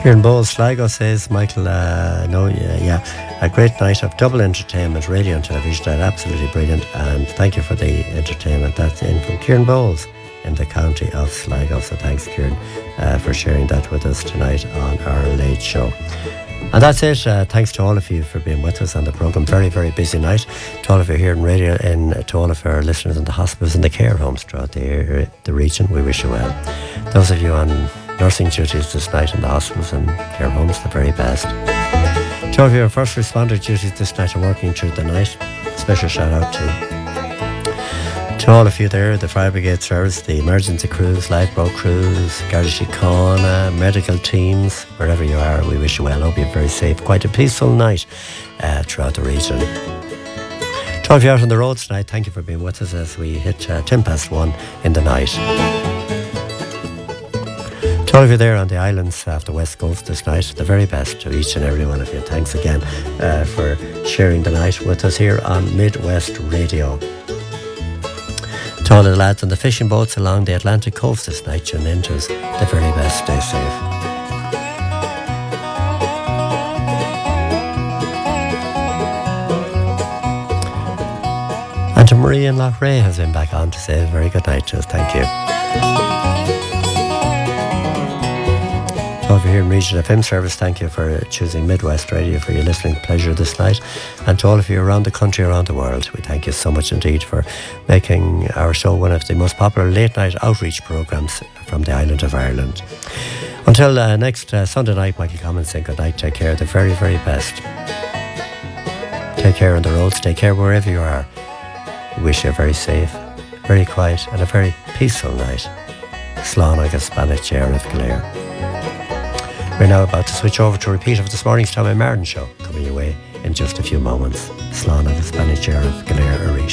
Here in Bowles, Sligo says, Michael, a great night of double entertainment, radio and television, and absolutely brilliant, and thank you for the entertainment. That's in from Kieran Bowles in the county of Sligo, so thanks Kieran for sharing that with us tonight on our late show. And that's it. Thanks to all of you for being with us on the programme. Very, very busy night. To all of you here in radio and to all of our listeners in the hospitals and the care homes throughout the region, we wish you well. Those of you on nursing duties this night in the hospitals and care homes, the very best. To all of you on first responder duties this night and working through the night, special shout out to all of you there, the fire brigade service, the emergency crews, lifeboat crews, Garda Síochána, medical teams, wherever you are, we wish you well. Hope you're very safe. Quite a peaceful night throughout the region. To all of you out on the roads tonight, thank you for being with us as we hit 1:10 in the night. To all of you there on the islands off the west coast this night, the very best to each and every one of you. Thanks again for sharing the night with us here on Midwest Radio. To all of the lads on the fishing boats along the Atlantic coast this night, tune in to us, the very best. Stay safe. And to Marie in Loughrea has been back on to say a very good night to us. Thank you. To all of you here in Region FM service, thank you for choosing Midwest Radio for your listening pleasure this night. And to all of you around the country, around the world, we thank you so much indeed for making our show one of the most popular late night outreach programmes from the island of Ireland. Until next Sunday night, Michael Commons saying good night. Take care, the very, very best. Take care on the roads, take care wherever you are. We wish you a very safe, very quiet and a very peaceful night. Slán agus Spanish Sheriff Galere. We're now about to switch over to a repeat of this morning's Tommy Martin show, coming your way in just a few moments. Slán agus Spanish Sheriff Galere Arish.